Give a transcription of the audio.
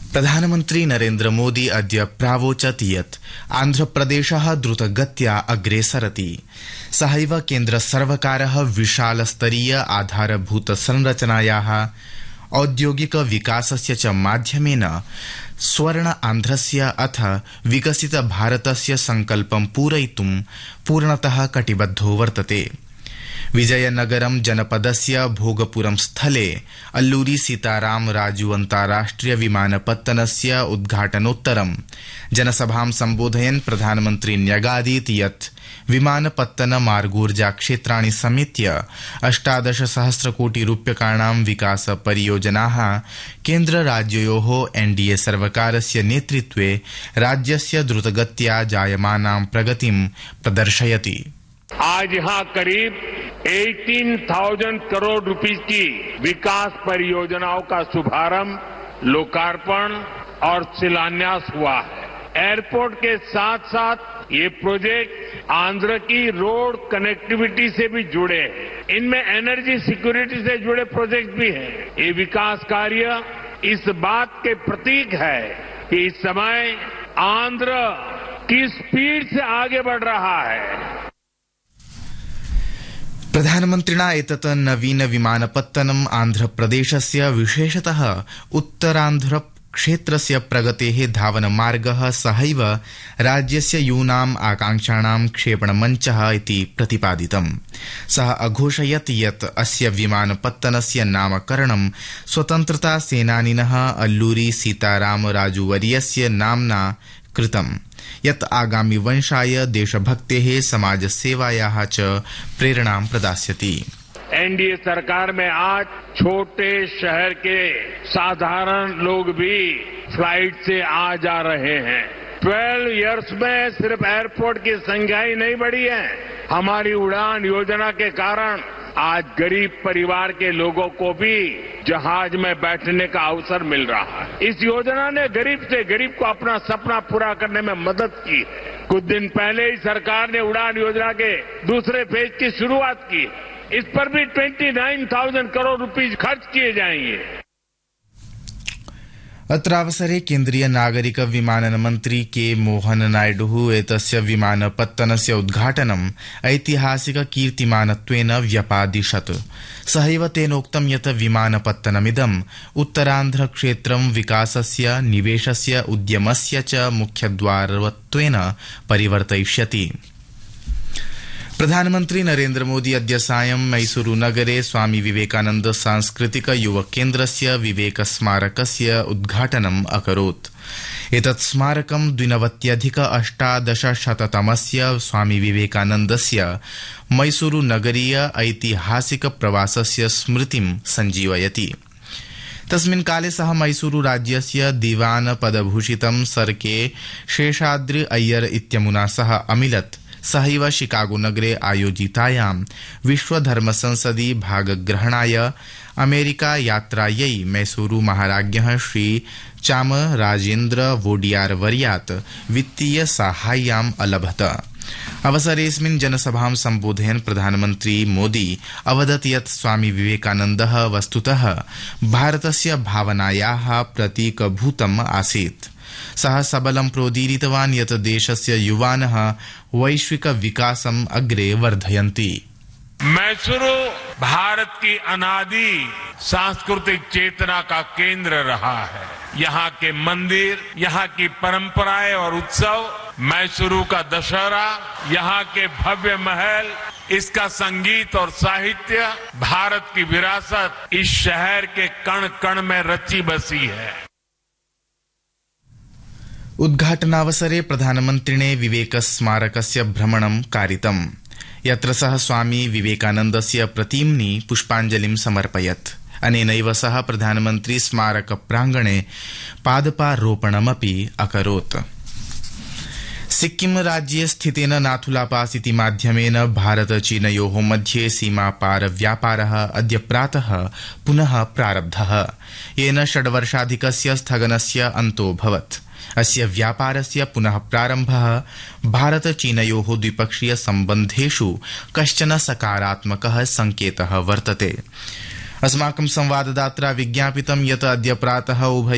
प्रधानमन्त्री नरेन्द्र मोदी अद्य प्रावोचत् यत् आन्ध्रप्रदेशः द्रुतगत्या अग्रेसरति। सहैव केन्द्रसर्वकारः विशालस्तरीय आधारभूत संरचनायाः औद्योगिक विकासस्य च माध्यमेन स्वर्ण आन्ध्रस्य अथ विकसित भारतस्य संकल्पं पूरयितुं पूर्णतः कटिबद्धो वर्तते। विजयनगरम जनपदस्य भोगपुरम स्थले अल्लूरी सीताराम राजू अन्ताराष्ट्रिय विमानपत्तनस्य उद्घाटनोत्तरं जनसभां सम्बोधयन् प्रधानमन्त्री न्यगादीत् यत् विमानपत्तन मार्गोर्जा क्षेत्राणि समेत्य 18 सहस्रकोटि रूप्यकाणां विकास परियोजनाः केन्द्रराज्ययोः एनडीए सर्वकारस्य नेतृत्वे राज्यस्य द्रुतगत्या जायमानां प्रगतिं प्रदर्शयति। आज यहां करीब 18,000 करोड़ रुपए की विकास परियोजनाओं का शुभारंभ, लोकार्पण और शिलान्यास हुआ है। एयरपोर्ट के साथ साथ ये प्रोजेक्ट आंध्र की रोड कनेक्टिविटी से भी जुड़े हैं। इनमें एनर्जी सिक्योरिटी से जुड़े प्रोजेक्ट भी हैं। ये विकास कार्य इस बात के प्रतीक है कि इस समय आंध्र किस स्पीड से आगे बढ़ रहा है। प्रधानमन्त्रिणा एतत् नवीन विमानपत्तनम् आन्ध्रप्रदेशस्य विशेषतः उत्तरान्ध्र क्षेत्रस्य प्रगतेः धावनमार्गः सहैव राज्यस्य यूनाम् आकांक्षाणां क्षेपणमञ्चः इति प्रतिपादितम्। सः अघोषयत् यत् अस्य विमानपत्तनस्य नामकरणं स्वतन्त्रता सेनानिनः अल्लूरी सीताराम राजूवर्यस्य नाम्ना कृतम्, यत् आगामि वंशाय देशभक्तेः समाजसेवायाः च प्रेरणां प्रदास्यति। एनडीए सरकार में आज छोटे शहर के साधारण लोग भी फ्लाइट से आ जा रहे हैं। 12 इयर्स में सिर्फ एयरपोर्ट की संख्या ही नहीं बढ़ी है, हमारी उड़ान योजना के कारण आज गरीब परिवार के लोगों को भी जहाज में बैठने का अवसर मिल रहा है। इस योजना ने गरीब से गरीब को अपना सपना पूरा करने में मदद की है। कुछ दिन पहले ही सरकार ने उड़ान योजना के दूसरे फेज की शुरुआत की। इस पर भी 29,000 करोड़ रुपए खर्च किए जाएंगे। अत्रावसरे केन्द्रीय नागरिक विमानन मन्त्री के मोहन नायडू एतस्य विमानपत्तनस्य उद्घाटनम् ऐतिहासिक कीर्तिमानत्वेन व्यपादिशत्। सहैव तेनोक्तं यत् विमानपत्तनमिदम् उत्तरान्ध्र क्षेत्रं विकासस्य, निवेशस्य, उद्यमस्य च मुख्यद्वारत्वेन परिवर्तयिष्यति। प्रधानमन्त्री नरेन्द्र मोदी अद्य सायं मैसूरू नगरे स्वामी विवेकानन्द सांस्कृतिक युवकेन्द्रस्य विवेक स्मारकस्य उद्घाटनम् अकरोत्। एतत् स्मारकं 29अधिक-1800तमस्य स्वामी विवेकानन्दस्य मैसूरू नगरीय ऐतिहासिक प्रवासस्य स्मृतिं सञ्जीवयति। तस्मिन् काले सः मैसूरू राज्यस्य दीवान पदभूषितं सर के शेषाद्रि अय्यर इत्यमुना सह अमिलत्। सहैव शिकागो नगरे आयोजितायां विश्वधर्म संसदि भागग्रहणाय अमेरिका यात्रायै मैसूरू महाराज्ञः श्री चामराजेन्द्र वोडियार वर्यात् वित्तीय साहाय्यम् अलभत। अवसरेऽस्मिन् जनसभां सम्बोधयन् प्रधानमन्त्री मोदी अवदत् यत् स्वामी विवेकानन्दः वस्तुतः भारतस्य भावनायाः प्रतीकभूतम् आसीत्। सः सबलं प्रोदीरितवान् यत् देशस्य युवानः वैश्विक विकासम् अग्रे वर्धयन्ति। मैसूरू भारत की अनादि सांस्कृतिक चेतना का केंद्र रहा है। यहाँ के मंदिर, यहाँ की परंपराएं और उत्सव, मैसूरू का दशहरा, यहाँ के भव्य महल, इसका संगीत और साहित्य, भारत की विरासत इस शहर के कण कण में रची बसी है। उद्घाटनावसरे प्रधानमन्त्रिणे विवेक स्मारकस्य भ्रमणं कारितम्, यत्र सः स्वामी विवेकानन्दस्य प्रतिम्नि पुष्पाञ्जलिं समर्पयत्। अनेनैव सह प्रधानमन्त्री स्मारक प्राङ्गणे पादपारोपणमपि अकरोत्। सिक्किम राज्ये स्थितेन नाथुला पास इति माध्यमेन भारत चीनयोः मध्ये सीमापार व्यापारः अद्य प्रातः पुनः प्रारब्धः, येन 6 वर्षाधिकस्य स्थगनस्य अन्तोऽभवत्। अस्य व्यापारस्य पुनः प्रारम्भः भारत चीनयोः द्विपक्षीय सम्बन्धेषु कश्चन सकारात्मकः संकेतः वर्तते। अस्माकं संवाददात्रा विज्ञापितं यत् अद्य प्रातः उभय